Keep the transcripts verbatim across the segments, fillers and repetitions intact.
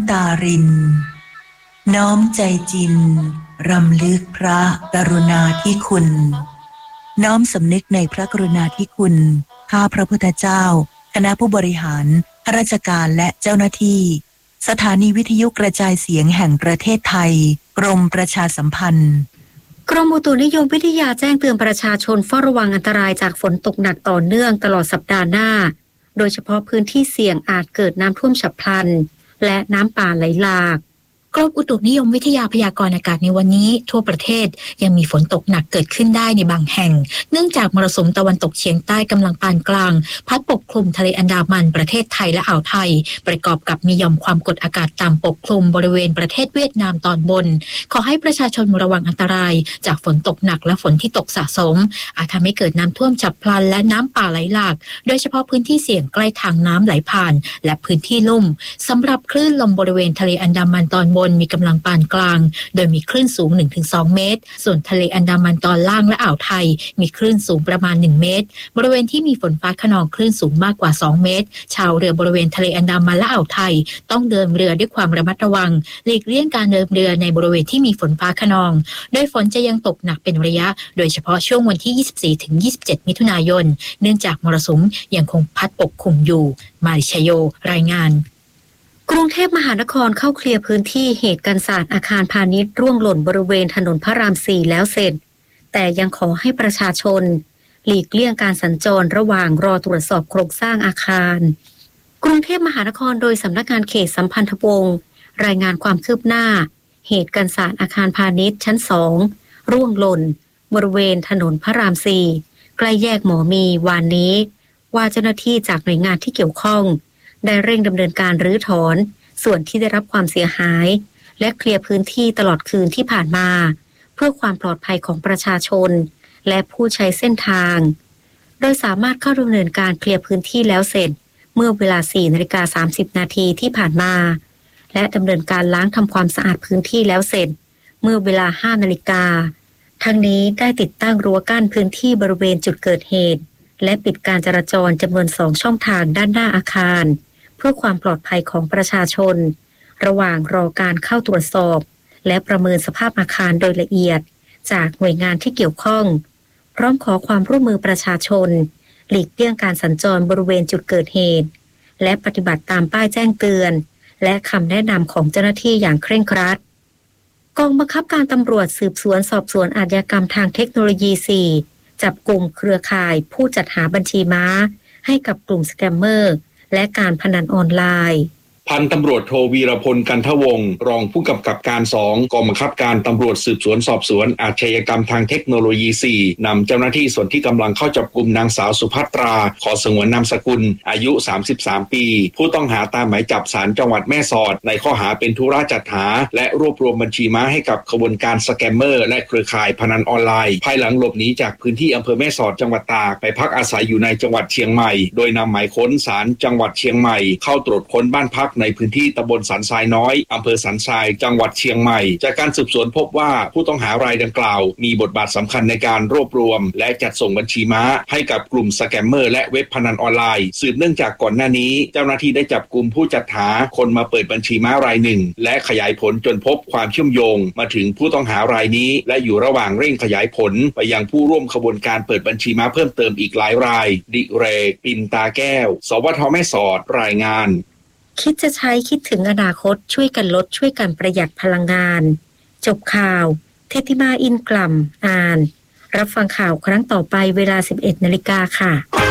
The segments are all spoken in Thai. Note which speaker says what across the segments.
Speaker 1: ำตารินน้อมใจจินรำลึกพระกรุณาธิคุณน้อมสำนึกในพระกรุณาธิคุณข้าพระพุทธเจ้าคณะผู้บริหารข้าราชการและเจ้าหน้าที่สถานีวิทยุกระจายเสียงแห่งประเทศไทยกรมประชาสัมพันธ์
Speaker 2: กรมอุตุนิยมวิทยาแจ้งเตือนประชาชนเฝ้าระวังอันตรายจากฝนตกหนักต่อเนื่องตลอดสัปดาห์หน้าโดยเฉพาะพื้นที่เสี่ยงอาจเกิดน้ำท่วมฉับพลันและน้ำป่าไหลหลาก
Speaker 3: กรมอุตุนิยมวิทยาพยากรณ์อากาศในวันนี้ทั่วประเทศยังมีฝนตกหนักเกิดขึ้นได้ในบางแห่งเนื่องจากมรสุมตะวันตกเฉียงใต้กำลังปานกลางพัดปกคลุมทะเลอันดามันประเทศไทยและอ่าวไทยประกอบกับมีหย่อมความกดอากาศต่ำปกคลุมบริเวณประเทศเวียดนามตอนบนขอให้ประชาชนระวังอันตรายจากฝนตกหนักและฝนที่ตกสะสมอาจทำให้เกิดน้ำท่วมฉับพลันและน้ำป่าไหลหลากโดยเฉพาะพื้นที่เสี่ยงใกล้ทางน้ำไหลผ่านและพื้นที่ลุ่มสำหรับคลื่นลมบริเวณทะเลอันดามันตอนบนมีกำลังปานกลางโดยมีคลื่นสูง หนึ่งถึงสอง เมตรส่วนทะเลอันดามันตอนล่างและอ่าวไทยมีคลื่นสูงประมาณหนึ่งเมตรบริเวณที่มีฝนฟ้าคะนองคลื่นสูงมากกว่าสองเมตรชาวเรือบริเวณทะเลอันดามันและอ่าวไทยต้องเดินเรือด้วยความระมัดระวังหลีกเลี่ยงการเดินเรือในบริเวณที่มีฝนฟ้าคะนองโดยฝนจะยังตกหนักเป็นระยะโดยเฉพาะช่วงวันที่ยี่สิบสี่ถึงยี่สิบเจ็ดมิถุนายนเนื่องจากมรสุมยังคงพัดปกคลุมอยู่มาริชโยรายงาน
Speaker 2: กรุงเทพมหานครเข้าเคลียร์พื้นที่เหตุการณ์สาดอาคารพาณิชย์ร่วงหล่นบริเวณถนนพระรามสี่แล้วเสร็จแต่ยังขอให้ประชาชนหลีกเลี่ยงการสัญจรระหว่างรอตรวจสอบโครงสร้างอาคารกรุงเทพมหานครโดยสำนักงานเขตสัมพันธวงศ์รายงานความคืบหน้าเหตุการณ์สาดอาคารพาณิชย์ชั้นสองร่วงหล่นบริเวณถนนพระรามสี่ใกล้แยกหมอมีวานนี้ว่าเจ้าหน้าที่จากหน่วยงานที่เกี่ยวข้องได้เร่งดำเนินการรื้อถอนส่วนที่ได้รับความเสียหายและเคลียร์พื้นที่ตลอดคืนที่ผ่านมาเพื่อความปลอดภัยของประชาชนและผู้ใช้เส้นทางโดยสามารถเข้าดำเนินการเคลียร์พื้นที่แล้วเสร็จเมื่อเวลา สี่นาฬิกาสามสิบนาทีที่ผ่านมาและดำเนินการล้างทำความสะอาดพื้นที่แล้วเสร็จเมื่อเวลา ห้านาฬิกาทั้งนี้ได้ติดตั้งรั้วกั้นพื้นที่บริเวณจุดเกิดเหตุและปิดการจราจรจำนวนสองช่องทางด้านหน้าอาคารเพื่อความปลอดภัยของประชาชนระหว่างรอการเข้าตรวจสอบและประเมินสภาพอาคารโดยละเอียดจากหน่วยงานที่เกี่ยวข้องพร้อมขอความร่วมมือประชาชนหลีกเลี่ยงการสัญจรบริเวณจุดเกิดเหตุและปฏิบัติตามป้ายแจ้งเตือนและคำแนะนำของเจ้าหน้าที่อย่างเคร่งครัดกองบังคับการตำรวจสืบสวนสอบสวนอาชญากรรมทางเทคโนโลยีสี่จับกลุ่มเครือข่ายผู้จัดหาบัญชีม้าให้กับกลุ่มสแกมเมอร์และการพนันออนไลน์
Speaker 4: พันตำรวจโทวีรพลกันทวงศ์รองผู้กำกับการสองกองบังคับการตำรวจสืบสวนสอบสวนอาชญากรรมทางเทคโนโลยีสี่นำเจ้าหน้าที่ส่วนที่กำลังเข้าจับกุมนางสาวสุภัตราขอสงวนนามสกุลอายุสามสิบสามปีผู้ต้องหาตามหมายจับศาลจังหวัดแม่สอดในข้อหาเป็นธุระจัดหาและรวบรวมบัญชีม้าให้กับขบวนการสแกมเมอร์และเครือข่ายพนันออนไลน์ภายหลังหลบหนีจากพื้นที่อำเภอแม่สอดจังหวัดตากไปพักอาศัยอยู่ในจังหวัดเชียงใหม่โดยนำหมายค้นศาลจังหวัดเชียงใหม่เข้าตรวจค้นบ้านพักในพื้นที่ตำบลสันทรายน้อยอำเภอสันทรายจังหวัดเชียงใหม่จากการสืบสวนพบว่าผู้ต้องหารายดังกล่าวมีบทบาทสำคัญในการรวบรวมและจัดส่งบัญชีม้าให้กับกลุ่มสแกมเมอร์และเว็บพนันออนไลน์สืบเนื่องจากก่อนหน้านี้เจ้าหน้าที่ได้จับกลุ่มผู้จัดหาคนมาเปิดบัญชีม้ารายหนึ่งและขยายผลจนพบความเชื่อมโยงมาถึงผู้ต้องหารายนี้และอยู่ระหว่างเร่งขยายผลไปยังผู้ร่วมขบวนการเปิดบัญชีม้าเพิ่มเติมอีกหลายรายดิเรกปินตาแก้วสวทแม่สอดรายงาน
Speaker 2: คิดจะใช้คิดถึงอนาคตช่วยกันลดช่วยกันประหยัดพลังงานจบข่าวเทติมาอินกล่ำอ่านรับฟังข่าวครั้งต่อไปเวลา สิบเอ็ดนาฬิกา นค่ะ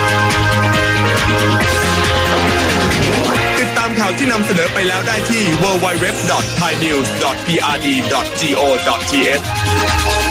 Speaker 5: ติดตามข่าวที่นำเสนอไปแล้วได้ที่ ดับเบิลยู ดับเบิลยู ดับเบิลยู ดอท ไทยนิวส์ ดอท พี อาร์ ดี ดอท โก ดอท ที เอช